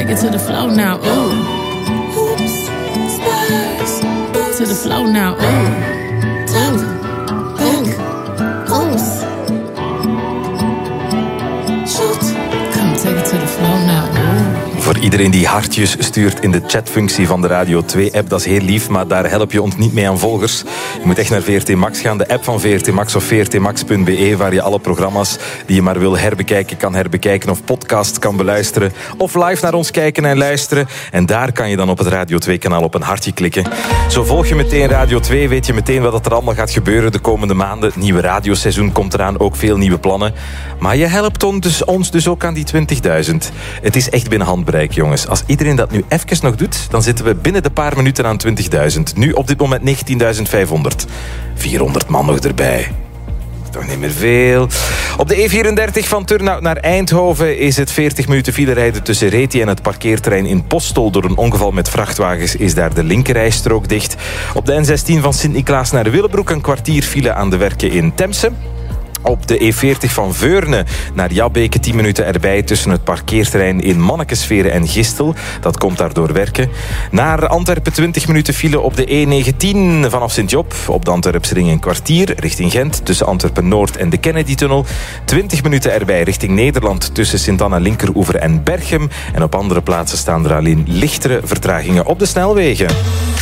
take it to the flow now. Ooh. Hoops, spurs, to the flow now. Ooh. Tongue, pink, oops. Shoot, come take it to the flow now. Ooh. Voor iedereen die hartjes stuurt in de chatfunctie van de Radio 2-app, dat is heel lief, maar daar help je ons niet mee aan volgers. Je moet echt naar VRT Max gaan, de app van VRT Max of vrtmax.be, waar je alle programma's die je maar wil herbekijken, kan herbekijken of podcast kan beluisteren. Of live naar ons kijken en luisteren. En daar kan je dan op het Radio 2-kanaal op een hartje klikken. Zo volg je meteen Radio 2, weet je meteen wat er allemaal gaat gebeuren de komende maanden. Het nieuwe radioseizoen komt eraan, ook veel nieuwe plannen. Maar je helpt ons dus ook aan die 20.000. Het is echt binnen handbereik, jongens. Als iedereen dat nu even nog doet, dan zitten we binnen de paar minuten aan 20.000. Nu op dit moment 19.500. 400 man nog erbij. Toch niet meer veel. Op de E34 van Turnhout naar Eindhoven is het 40 minuten file rijden tussen Reti en het parkeerterrein in Postel. Door een ongeval met vrachtwagens is daar de linkerrijstrook dicht. Op de N16 van Sint-Niklaas naar Willebroek een kwartier file aan de werken in Temse. Op de E40 van Veurne naar Jabbeke 10 minuten erbij tussen het parkeerterrein in Mannekesveren en Gistel. Dat komt daardoor werken. Naar Antwerpen 20 minuten file op de E19 vanaf Sint-Job. Op de Antwerpsring een kwartier richting Gent tussen Antwerpen-Noord en de Kennedy-tunnel. 20 minuten erbij richting Nederland tussen Sint-Anna Linkeroever en Berchem. En op andere plaatsen staan er alleen lichtere vertragingen op de snelwegen.